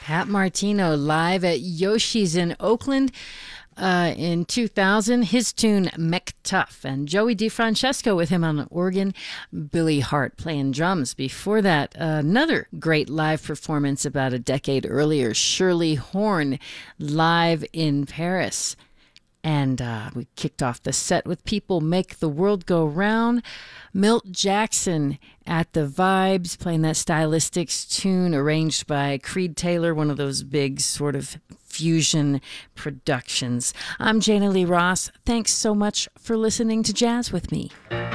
Pat Martino live at Yoshi's in Oakland in 2000. His tune "McTuff," and Joey DeFrancesco with him on the organ. Billy Hart playing drums. Before that, another great live performance about a decade earlier, Shirley Horn live in Paris. And we kicked off the set with "People Make the World Go Round." Milt Jackson at the Vibes playing that Stylistics tune arranged by Creed Taylor, one of those big sort of fusion productions. I'm Jana Lee Ross. Thanks so much for listening to Jazz with me.